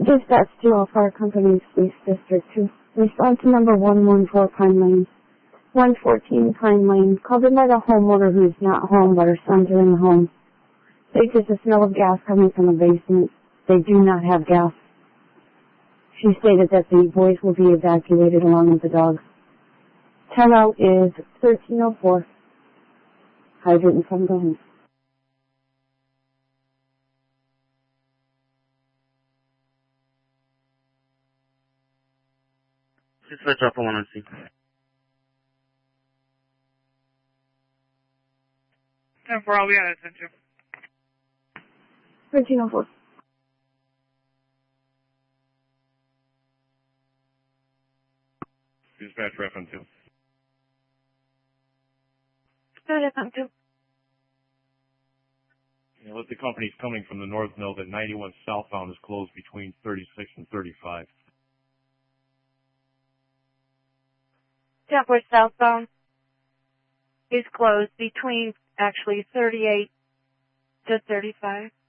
Dispatch to all fire companies, Police District 2. Respond to number 114 Pine Lane. 114 Pine Lane. Called in by the homeowner who is not home, but her sons are in the home. There's a smell of gas coming from the basement. They do not have gas. She stated that the boys will be evacuated along with the dogs. Timeout is 13:04. Hydrant and come go home. Dispatch Alpha 1 on C. 10-4, I'll be on attention. 13:04. Dispatch ref on 2. FM 2. Let the companies coming from the north know that 91 southbound is closed between 36 and 35. 10-4 southbound is closed between actually 38 to 35.